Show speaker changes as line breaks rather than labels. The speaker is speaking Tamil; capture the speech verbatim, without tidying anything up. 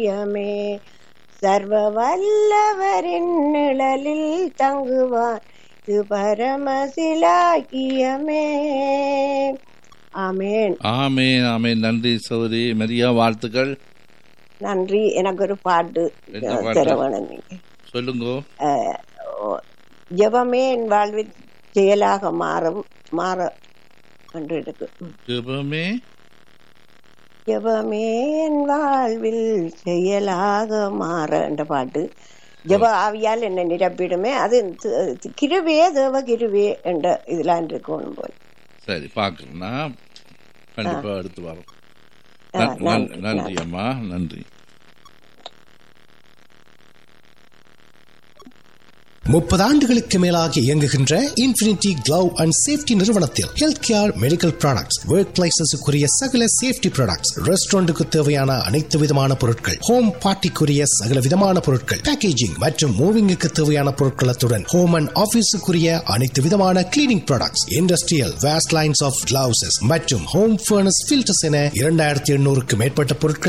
யமே சர்வ வல்லவரின் நிழலில் தங்குவான் இது பரமசிலாக்கியமே. ஆமேன்
ஆமேன் ஆமேன். நன்றி சௌரி மரியா, வாழ்த்துக்கள்.
நன்றி. எனக்கு ஒரு பாட்டு
என்ன பாட்டு?
தரவேணும் நீங்க.
சொல்லுங்க.
அஹ், ஓ- ஜெபமே என் வாழ்வில் செயலாக மாறும் மாற என்று இருக்கு. ம்.
ஜெபமே
ஜெபமே என் வாழ்வில் செயலாக மாற என்ற பாட்டு. ஜெப ஆவியால் என்னை நிரப்பிடுமே, அது தி- கிருபே தேவ கிருபே என்ற இதெல்லாம் இருக்கணும் போல்.
சரி, பார்க்கறேன்னா கண்டிப்பா எடுத்து வரோம்.
ஆ,
நன்- நன்-
நன்றி
நன்றி
நன்றி.
அம்மா, நன்றி.
முப்பது ஆண்டுகளுக்கு மேலாக இயங்குகின்ற இன்ஃபினிட்டி கிளவ் அண்ட் சேஃப்டி நிறுவனத்தில் health care, medical products, work லைசன்ஸுக்குரிய சகல சேஃப்டி ப்ராடக்ட்ஸ், ரெஸ்டாரண்ட்டுக்கு தேவையான அனைத்து விதமான பொருட்கள், ஹோம் பார்ட்டிக்குரிய சகல விதமான பொருட்கள், பேக்கேஜிங் மற்றும் மூவிங்குக்கு தேவையான பொருட்களத்துடன் ஹோம் அண்ட் ஆபீஸுக்குரிய அனைத்து விதமான cleaning products, industrial waste lines of gloves மற்றும் ஹோம் ஃபர்னஸ் ஃபில்டர்ஸ் என இரண்டாயிரத்தி எண்ணூறுக்கு மேற்பட்ட பொருட்கள்